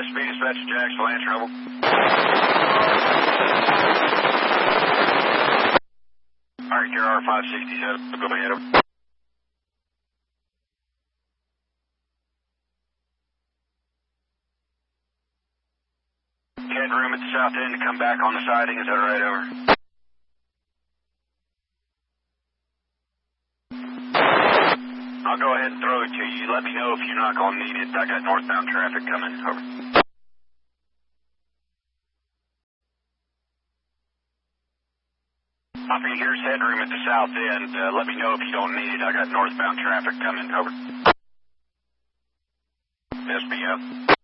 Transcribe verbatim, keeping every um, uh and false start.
S B dispatch to Jackson, land trouble. Alright, Q R five sixty-seven, go ahead. Headroom at the south end to come back on the siding, is that right? Over. I'll go ahead and throw it to you. Let me know if you're not going to need it. I got northbound traffic coming. Over. I'll be here's headroom at the south end. Uh, let me know if you don't need it. I got northbound traffic coming. Over. S B F.